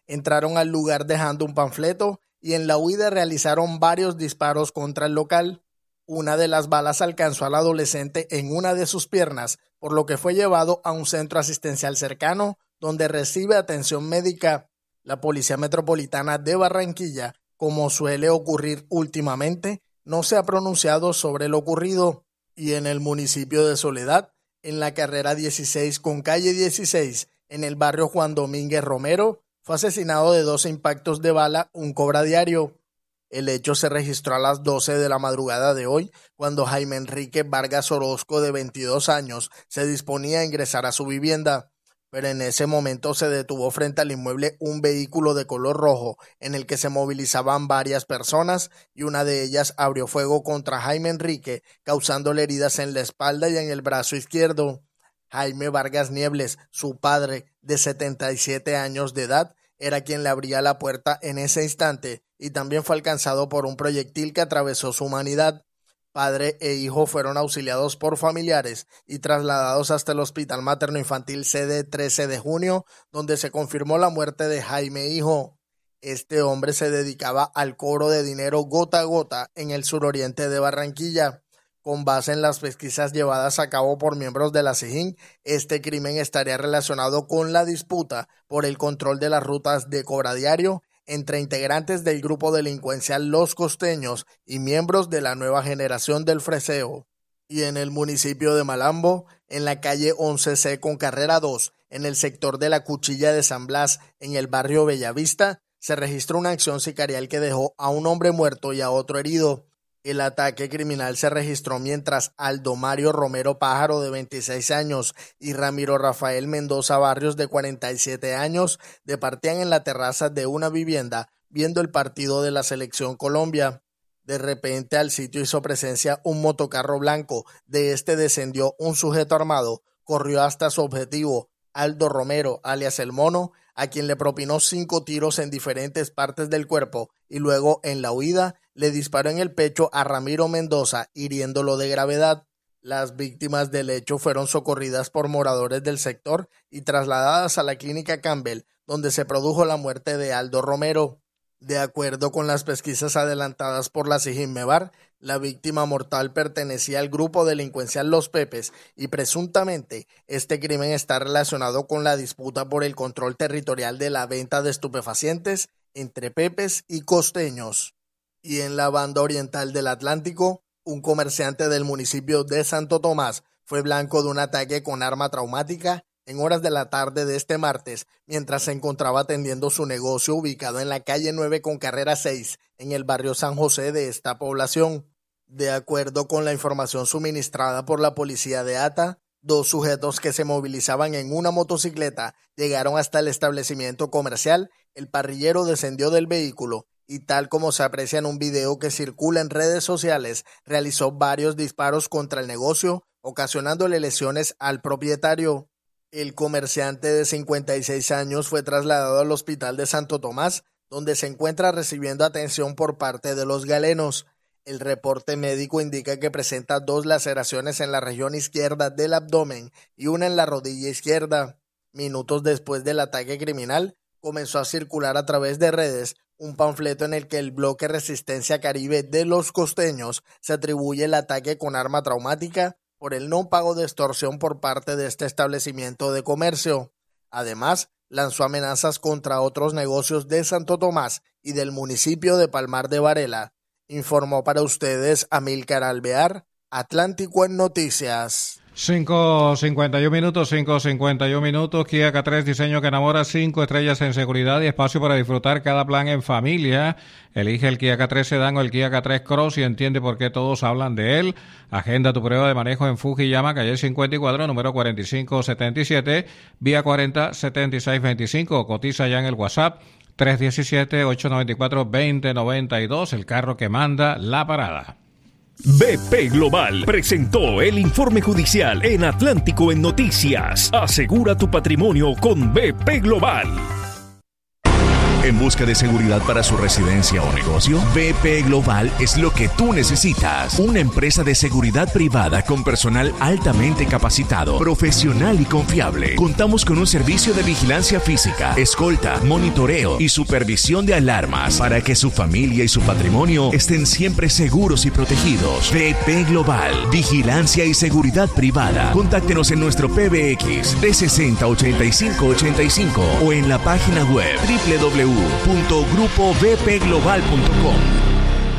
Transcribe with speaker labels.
Speaker 1: entraron al lugar dejando un panfleto y en la huida realizaron varios disparos contra el local. Una de las balas alcanzó al adolescente en una de sus piernas, por lo que fue llevado a un centro asistencial cercano, donde recibe atención médica. La Policía Metropolitana de Barranquilla, como suele ocurrir últimamente, no se ha pronunciado sobre lo ocurrido. Y en el municipio de Soledad, en la carrera 16 con calle 16, en el barrio Juan Domínguez Romero, fue asesinado de 12 impactos de bala un cobradiario. El hecho se registró a las 12 de la madrugada de hoy, cuando Jaime Enrique Vargas Orozco, de 22 años, se disponía a ingresar a su vivienda. Pero en ese momento se detuvo frente al inmueble un vehículo de color rojo en el que se movilizaban varias personas y una de ellas abrió fuego contra Jaime Enrique, causándole heridas en la espalda y en el brazo izquierdo. Jaime Vargas Niebles, su padre, de 77 años de edad, era quien le abría la puerta en ese instante y también fue alcanzado por un proyectil que atravesó su humanidad. Padre e hijo fueron auxiliados por familiares y trasladados hasta el Hospital Materno Infantil sede 13 de junio, donde se confirmó la muerte de Jaime Hijo. Este hombre se dedicaba al cobro de dinero gota a gota en el suroriente de Barranquilla. Con base en las pesquisas llevadas a cabo por miembros de la SIJIN, este crimen estaría relacionado con la disputa por el control de las rutas de cobradiario entre integrantes del grupo delincuencial Los Costeños y miembros de la nueva generación del freseo. Y en el municipio de Malambo, en la calle 11C con carrera 2, en el sector de la Cuchilla de San Blas, en el barrio Bellavista, se registró una acción sicarial que dejó a un hombre muerto y a otro herido. El ataque criminal se registró mientras Aldo Mario Romero Pájaro, de 26 años, y Ramiro Rafael Mendoza Barrios, de 47 años, departían en la terraza de una vivienda viendo el partido de la Selección Colombia. De repente al sitio hizo presencia un motocarro blanco. De este descendió un sujeto armado, corrió hasta su objetivo, Aldo Romero, alias El Mono, a quien le propinó 5 tiros en diferentes partes del cuerpo y luego, en la huida, le disparó en el pecho a Ramiro Mendoza, hiriéndolo de gravedad. Las víctimas del hecho fueron socorridas por moradores del sector y trasladadas a la clínica Campbell, donde se produjo la muerte de Aldo Romero. De acuerdo con las pesquisas adelantadas por la SIJIN Mevar, la víctima mortal pertenecía al grupo delincuencial Los Pepes y presuntamente este crimen está relacionado con la disputa por el control territorial de la venta de estupefacientes entre Pepes y costeños. Y en la banda oriental del Atlántico, un comerciante del municipio de Santo Tomás fue blanco de un ataque con arma traumática en horas de la tarde de este martes, mientras se encontraba atendiendo su negocio ubicado en la calle 9 con carrera 6, en el barrio San José de esta población. De acuerdo con la información suministrada por la policía de Ata, 2 sujetos que se movilizaban en una motocicleta llegaron hasta el establecimiento comercial. El parrillero descendió del vehículo y, tal como se aprecia en un video que circula en redes sociales, realizó varios disparos contra el negocio, ocasionándole lesiones al propietario. El comerciante de 56 años fue trasladado al hospital de Santo Tomás, donde se encuentra recibiendo atención por parte de los galenos. El reporte médico indica que presenta 2 laceraciones en la región izquierda del abdomen y una en la rodilla izquierda. Minutos después del ataque criminal, comenzó a circular a través de redes un panfleto en el que el bloque Resistencia Caribe de Los Costeños se atribuye el ataque con arma traumática por el no pago de extorsión por parte de este establecimiento de comercio. Además, lanzó amenazas contra otros negocios de Santo Tomás y del municipio de Palmar de Varela. Informó para ustedes Amílcar Alvear, Atlántico en Noticias.
Speaker 2: 5:51 minutos, Kia K3, diseño que enamora, 5 estrellas en seguridad y espacio para disfrutar cada plan en familia. Elige el Kia K3 Sedan o el Kia K3 Cross y entiende por qué todos hablan de él. Agenda tu prueba de manejo en Fujiyama, calle 54, número 4577, vía 407625. Cotiza ya en el WhatsApp 317-894-2092, el carro que manda la parada.
Speaker 3: BP Global presentó el informe judicial en Atlántico en Noticias. Asegura tu patrimonio con BP Global.
Speaker 4: ¿En busca de seguridad para su residencia o negocio? VP Global es lo que tú necesitas. Una empresa de seguridad privada con personal altamente capacitado, profesional y confiable. Contamos con un servicio de vigilancia física, escolta, monitoreo y supervisión de alarmas para que su familia y su patrimonio estén siempre seguros y protegidos. VP Global, vigilancia y seguridad privada. Contáctenos en nuestro PBX 360-8585 o en la página web www.grupovpglobal.com.